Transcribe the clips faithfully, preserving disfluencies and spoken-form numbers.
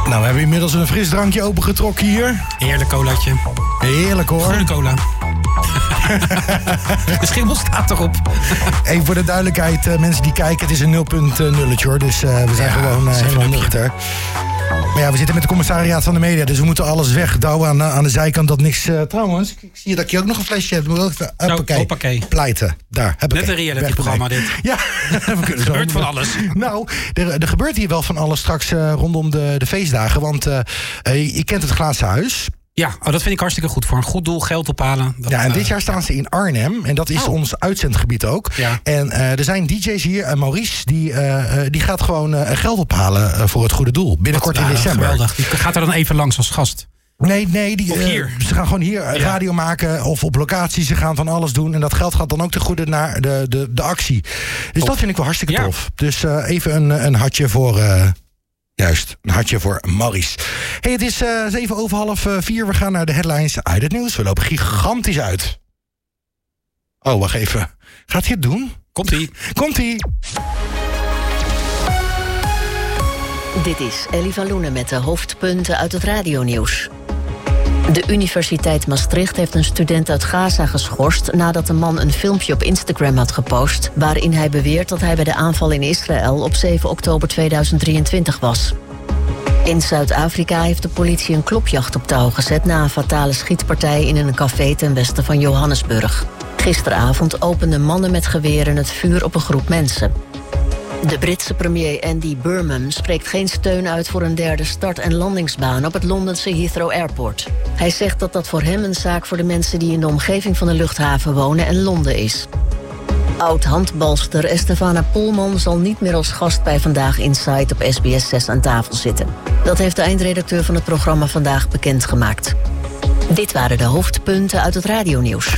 Nou, we hebben inmiddels een frisdrankje opengetrokken hier. Heerlijk colaatje. Heerlijk hoor. Groene cola. De schimmel staat erop. Even voor de duidelijkheid, uh, mensen die kijken, het is een nul punt nulletje hoor. Dus uh, we zijn ja, gewoon uh, helemaal nuchter. Maar ja, we zitten met de commissariaat van de media, dus we moeten alles wegdouwen aan, aan de zijkant dat niks... Uh, trouwens, ik, ik zie dat je ook nog een flesje hebt. Moet ook even, hoppakee, hoppakee. Pleiten. Daar, hoppakee. Net een reality-programma dit. Ja, we kunnen er gebeurt van alles. Nou, er, er gebeurt hier wel van alles straks uh, rondom de, de feestdagen. Want uh, uh, je kent het Glazen Huis. Ja, oh, dat vind ik hartstikke goed. Voor een goed doel geld ophalen. Dat, ja, en dit uh... jaar staan ze in Arnhem. En dat is oh. ons uitzendgebied ook. Ja. En uh, er zijn D J's hier. En Maurice, die, uh, die gaat gewoon uh, geld ophalen uh, voor het goede doel. Binnenkort dat, in uh, december. Geweldig. Die gaat er dan even langs als gast. Nee, nee die, of hier. Uh, ze gaan gewoon hier ja. radio maken of op locatie. Ze gaan van alles doen. En dat geld gaat dan ook ten goede naar de, de, de actie. Dus oh. dat vind ik wel hartstikke ja. tof. Dus uh, even een, een hartje voor... Uh, Juist, een hartje voor Maurice. Hey, het is uh, zeven over half uh, vier. We gaan naar de headlines uit het nieuws. We lopen gigantisch uit. Oh, wacht even. Gaat hij het doen? Komt-ie. Komt-ie. Dit is Ellie van Loenen met de hoofdpunten uit het radionieuws. De Universiteit Maastricht heeft een student uit Gaza geschorst nadat de man een filmpje op Instagram had gepost waarin hij beweert dat hij bij de aanval in Israël op zeven oktober tweeduizend drieëntwintig was. In Zuid-Afrika heeft de politie een klopjacht op touw gezet na een fatale schietpartij in een café ten westen van Johannesburg. Gisteravond openden mannen met geweren het vuur op een groep mensen. De Britse premier Andy Burnham spreekt geen steun uit voor een derde start- en landingsbaan op het Londense Heathrow Airport. Hij zegt dat dat voor hem een zaak voor de mensen die in de omgeving van de luchthaven wonen en Londen is. Oud-handbalster Estefana Polman zal niet meer als gast bij Vandaag Inside op S B S zes aan tafel zitten. Dat heeft de eindredacteur van het programma Vandaag bekendgemaakt. Dit waren de hoofdpunten uit het radionieuws.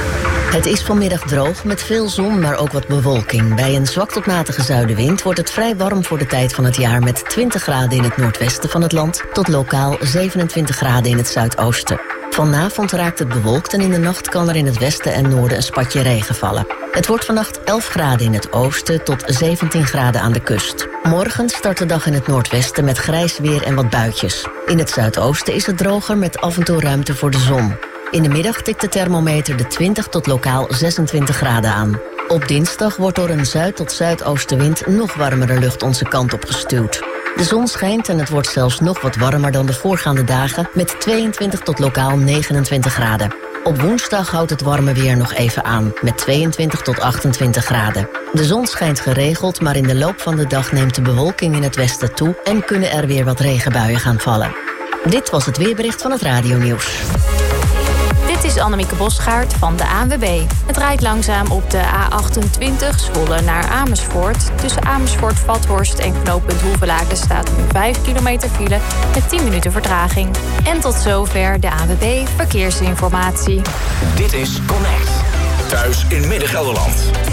Het is vanmiddag droog met veel zon, maar ook wat bewolking. Bij een zwak tot matige zuidenwind wordt het vrij warm voor de tijd van het jaar met twintig graden in het noordwesten van het land tot lokaal zevenentwintig graden in het zuidoosten. Vanavond raakt het bewolkt en in de nacht kan er in het westen en noorden een spatje regen vallen. Het wordt vannacht elf graden in het oosten tot zeventien graden aan de kust. Morgen start de dag in het noordwesten met grijs weer en wat buitjes. In het zuidoosten is het droger met af en toe ruimte voor de zon. In de middag tikt de thermometer de twintig tot lokaal zesentwintig graden aan. Op dinsdag wordt door een zuid- tot zuidoostenwind nog warmere lucht onze kant op gestuwd. De zon schijnt en het wordt zelfs nog wat warmer dan de voorgaande dagen met tweeëntwintig tot lokaal negenentwintig graden. Op woensdag houdt het warme weer nog even aan met tweeëntwintig tot achtentwintig graden. De zon schijnt geregeld, maar in de loop van de dag neemt de bewolking in het westen toe en kunnen er weer wat regenbuien gaan vallen. Dit was het weerbericht van het radionieuws. Dit is Annemieke Bosgaard van de A N W B. Het rijdt langzaam op de A achtentwintig Zwolle naar Amersfoort. Tussen Amersfoort, Vathorst en knooppunt Hoevelaken staat nu vijf kilometer file met tien minuten vertraging. En tot zover de A N W B Verkeersinformatie. Dit is Connect. Thuis in Midden-Gelderland.